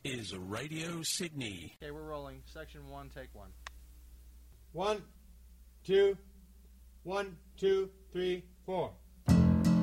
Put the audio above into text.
is Radio Sydney. Okay, we're rolling. Section 1, take 1. 1, 2, 1, 2, 3, 4.